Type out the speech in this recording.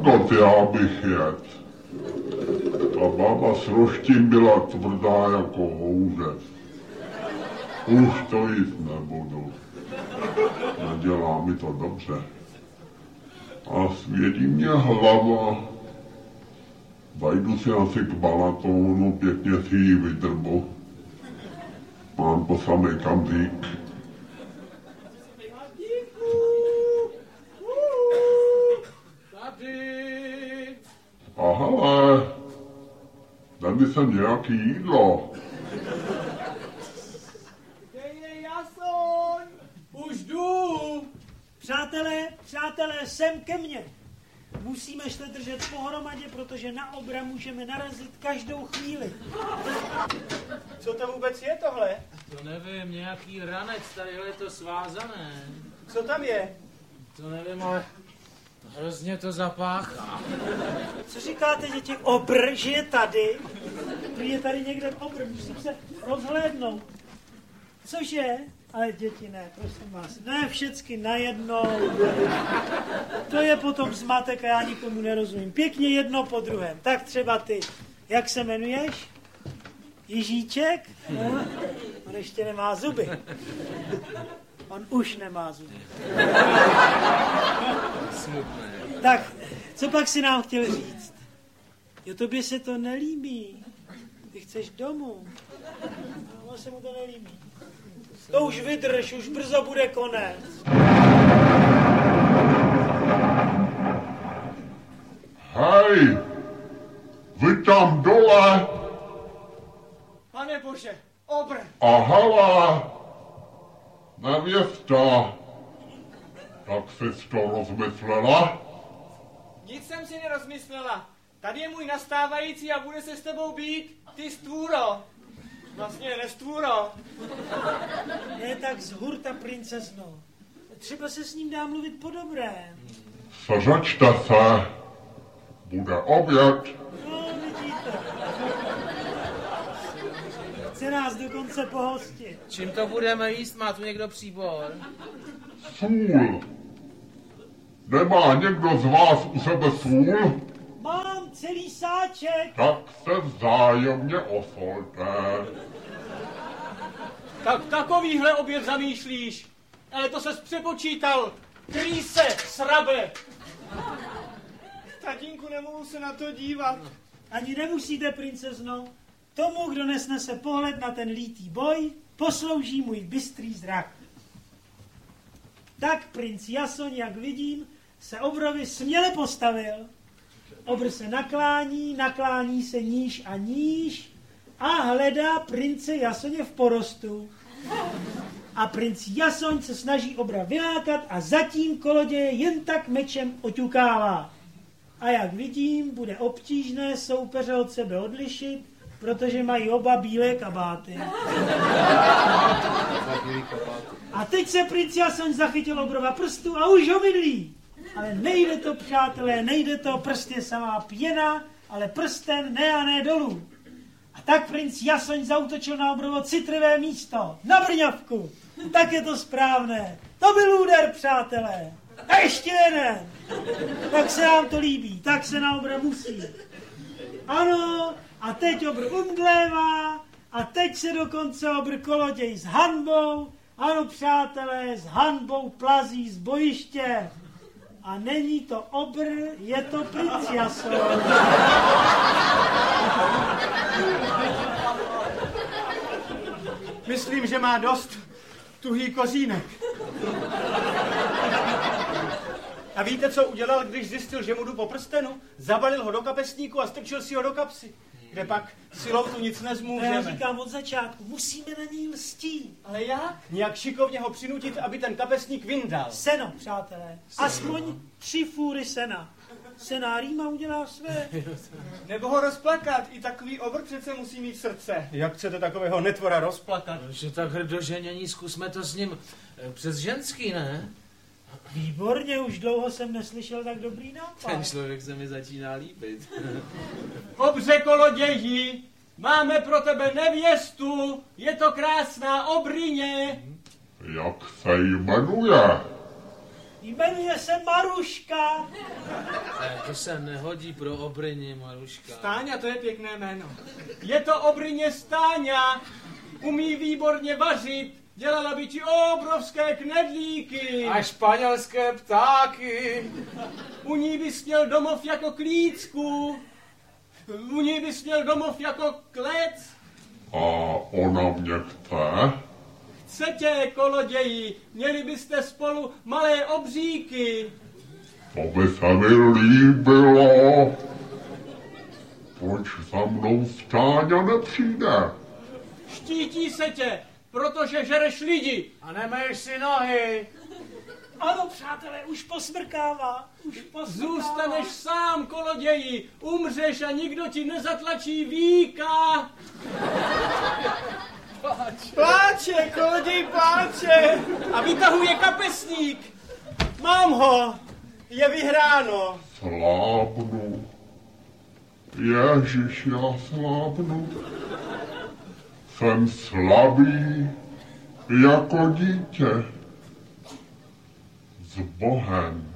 Margot, já bych jet. A baba s roštím byla tvrdá jako houře. Už to jít nebudu. Nedělá mi to dobře. A svědí mě hlava. Vajdu si asi k balatónu, pěkně si ji vydrbu. Mám po samej kamzík. A hele, dej mi sem nějaký jídlo. Dej, Jasoň, už jdu. Přátelé, sem ke mně. Musíme se držet pohromadě, protože na obra můžeme narazit každou chvíli. Co to vůbec je tohle? To nevím, nějaký ranec, tadyhle je to svázané. Co tam je? To nevím, ale hrozně to zapáchá. Co říkáte, děti? Obr, že je tady? Je tady někde obr, musím se rozhlédnout. Cože? Ale děti ne, prosím vás. Ne všecky najednou. To je potom zmatek a já nikomu nerozumím. Pěkně jedno po druhém. Tak třeba ty. Jak se jmenuješ? Jižíček? No, on ještě nemá zuby. On už nemá zuby. Smutné. Tak, co pak si nám chtěl říct? Jo, tobě se to nelíbí. Ty chceš domů. No, se mu to nelíbí. To už vydrž, už brzo bude konec. Hej, vy tam dole. Pane Bože, obr. A hele, nevěsta. Tak jsi to rozmyslela? Nic jsem si nerozmyslela. Tady je můj nastávající a bude se s tebou být, ty stvůro. Vlastně nestvůro. Ne tak z hurta, princezno. Třeba se s ním dá mluvit po dobrém. Seřečte se. Bude oběd. No, vidíte. Chce nás dokonce pohostit. Čím to budeme jíst? Má tu někdo příbor? Sůl. Nemá někdo z vás u sebe sůl? Mám celý sáček. Tak se vzájemně osolte. Tak takovýhle oběd zamýšlíš. Ale to ses přepočítal. Kryj se, srabe. Tatínku, nemohu se na to dívat. Ani nemusíte, princezno. Tomu, kdo nesnese pohled na ten lítý boj, poslouží můj bystrý zrak. Tak princ Jasoň, jak vidím, se obrovi směle postavil. Obr se naklání se níž a níž a hledá prince Jasoně v porostu. A princ Jasoň se snaží obra vylákat a zatím koloděje jen tak mečem oťukává. A jak vidím, bude obtížné soupeře od sebe odlišit, protože mají oba bílé kabáty. A teď se princ Jasoň zachytil obrova prstu a už ho mydlí. Ale nejde to, přátelé, nejde to, prst je samá pěna, ale prsten ne a ne dolů. A tak princ Jasoň zaútočil na obrovo citlivé místo, na brňavku. Tak je to správné. To byl úder, přátelé. A ještě jeden. Tak se nám to líbí, tak se na obra musí. Ano, a teď obr umdlévá, a teď se dokonce obr koloděj s hanbou. Ano, přátelé, s hanbou plazí z bojiště. A není to obr, je to princ Jasoň. Myslím, že má dost tuhý kozínek. A víte, co udělal, když zjistil, že mu jdu po prstenu? Zabalil ho do kapesníku a strčil si ho do kapsy. Kde pak silou tu nic nezmůžeme. Já říkám od začátku, musíme na něj lstít. Ale jak? Nějak šikovně ho přinutit, aby ten kapesník vyndal. Seno, přátelé. Aspoň 3 fůry sena. Sena rýma udělá své. Nebo ho rozplakat, i takový obr přece musí mít srdce. Jak chcete takového netvora rozplakat? Že tak hrdoženění, zkusme to s ním přes ženský, ne? Výborně, už dlouho jsem neslyšel tak dobrý nápad. Ten člověk se mi začíná líbit. Obře koloději, máme pro tebe nevěstu, je to krásná obryně. Jak se jmenuje? Jmenuje se Maruška. To se nehodí pro Obryni, Maruška. Stáňa, to je pěkné jméno. Je to Obryně Stáňa. Umí výborně vařit. Dělala by ti obrovské knedlíky. A španělské ptáky. U ní bys měl domov jako klícku. U ní bys měl domov jako klec. A ona mě chce? Chce tě, koloději. Měli byste spolu malé obříky. To by se mi líbilo. Proč za mnou Stáňa nepřijde? Štítí se tě, protože žereš lidi. A nemeješ si nohy. Ano, přátelé, už posmrkává. Zůstaneš sám, koloději. Umřeš a nikdo ti nezatlačí víka. Pláče, koloděj pláče. A vytahuje kapesník. Mám ho. Je vyhráno. Slábnu. Ježiš, já slábnu. Jsem slabý jako dítě. S Bohem.